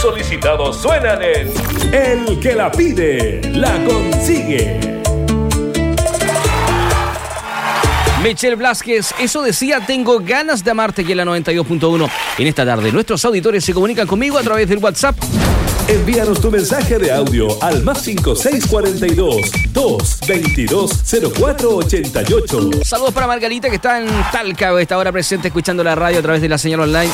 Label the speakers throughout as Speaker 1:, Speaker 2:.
Speaker 1: solicitados suenan en El que la pide, la consigue.
Speaker 2: Michelle Blázquez, eso decía, tengo ganas de amarte, aquí en la 92.1. En esta tarde, nuestros auditores se comunican conmigo a través del WhatsApp.
Speaker 1: Envíanos tu mensaje de audio al +5642-222-0488.
Speaker 2: Saludos para Margarita, que está en Talca a esta hora presente escuchando la radio a través de la señal online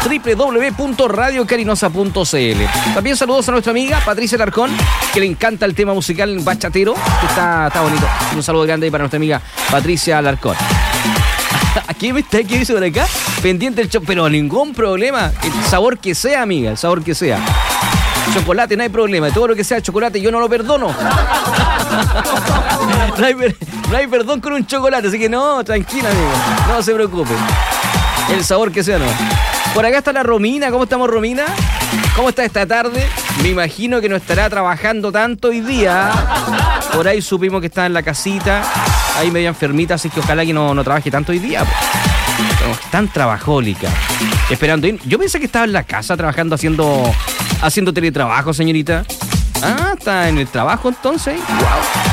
Speaker 2: www.radiocarinosa.cl. También saludos a nuestra amiga Patricia Alarcón, que le encanta el tema musical bachatero, que está bonito. Un saludo grande ahí para nuestra amiga Patricia Alarcón. ¿Qué dice por acá? Pendiente el pero ningún problema. El sabor que sea, amiga, el sabor que sea. Chocolate, no hay problema. Todo lo que sea chocolate yo no lo perdono. No hay perdón con un chocolate, así que no, tranquila, amigo. No se preocupe. El sabor que sea, no. Por acá está la Romina. ¿Cómo estamos, Romina? ¿Cómo está esta tarde? Me imagino que no estará trabajando tanto hoy día. Por ahí supimos que está en la casita, ahí medio enfermita, así que ojalá que no trabaje tanto hoy día. Tan trabajólica. Esperando ir. Yo pensé que estaba en la casa trabajando, haciendo teletrabajo, señorita. Ah, está en el trabajo entonces. Wow.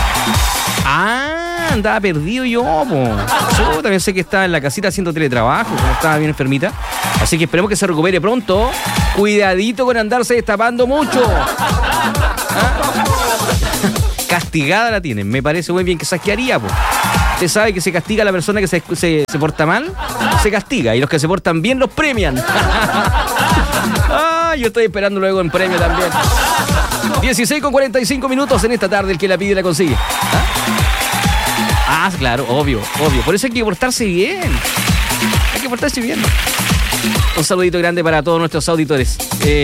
Speaker 2: Ah, andaba perdido yo, Yo también sé que estaba en la casita haciendo teletrabajo, como estaba bien enfermita. Así que esperemos que se recupere pronto. Cuidadito con andarse destapando mucho. ¿Ah? Castigada la tienen. Me parece muy bien que se asquearía, Usted sabe que se castiga a la persona que se porta mal, se castiga. Y los que se portan bien los premian. Yo estoy esperando luego en premio también. 16:45 en esta tarde, el que la pide la consigue. Claro, obvio. Por eso hay que portarse bien. Hay que portarse bien. Un saludito grande para todos nuestros auditores.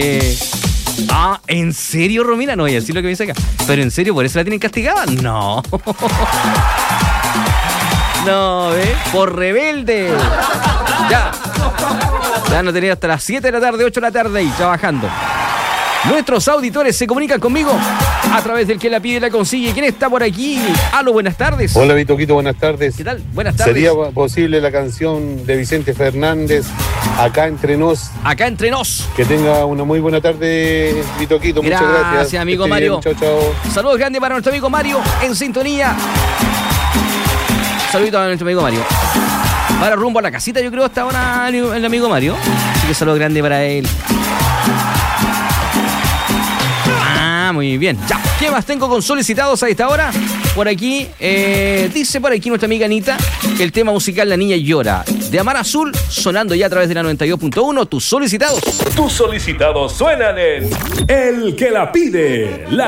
Speaker 2: ¿En serio, Romina? No voy a decir lo que me dice acá. ¿Pero en serio por eso la tienen castigada? No. No, por rebelde. Ya no tenía hasta las 7 de la tarde, 8 de la tarde ahí trabajando. Nuestros auditores se comunican conmigo a través del que la pide la consigue. ¿Quién está por aquí? Aló, buenas tardes.
Speaker 3: Hola, Vitoquito, buenas tardes.
Speaker 2: ¿Qué tal? Buenas tardes.
Speaker 3: ¿Sería posible la canción de Vicente Fernández, Acá Entre Nos?
Speaker 2: Acá Entre Nos.
Speaker 3: Que tenga una muy buena tarde, Vitoquito. Muchas gracias.
Speaker 2: Gracias, amigo Mario.
Speaker 3: Chao, chao.
Speaker 2: Saludos grandes para nuestro amigo Mario en sintonía. Saludos a nuestro amigo Mario. Para rumbo a la casita, yo creo, hasta ahora el amigo Mario. Así que saludos grandes para él. Muy bien. Ya. ¿Qué más tengo con solicitados a esta hora? Por aquí, dice por aquí nuestra amiga Anita, el tema musical La Niña Llora, de Amar Azul, sonando ya a través de la 92.1. Tus solicitados.
Speaker 1: Tus solicitados suenan en El que la pide, la